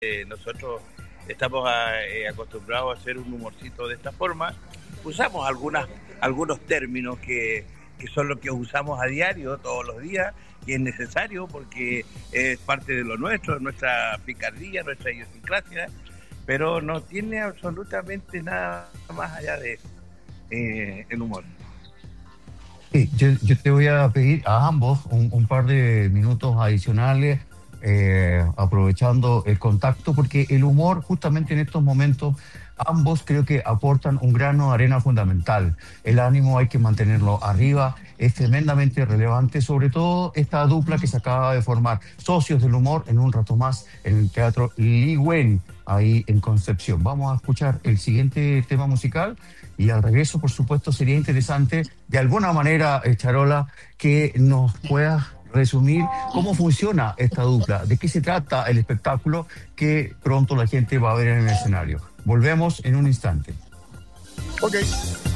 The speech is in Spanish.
nosotros estamos acostumbrados a hacer un humorcito de esta forma. Usamos algunos términos que son los que usamos a diario, todos los días, y es necesario porque es parte de lo nuestro, nuestra picardía, nuestra idiosincrasia, pero no tiene absolutamente nada más allá de eso, el humor. Sí, yo te voy a pedir a ambos un par de minutos adicionales, aprovechando el contacto, porque el humor justamente en estos momentos, ambos creo que aportan un grano de arena fundamental. El ánimo hay que mantenerlo arriba, es tremendamente relevante, sobre todo esta dupla que se acaba de formar, Socios del Humor, en un rato más en el Teatro Ligüen, ahí en Concepción. Vamos a escuchar el siguiente tema musical y al regreso, por supuesto, sería interesante, de alguna manera, Charola, que nos puedas resumir cómo funciona esta dupla, de qué se trata el espectáculo que pronto la gente va a ver en el escenario. Volvemos en un instante. Ok.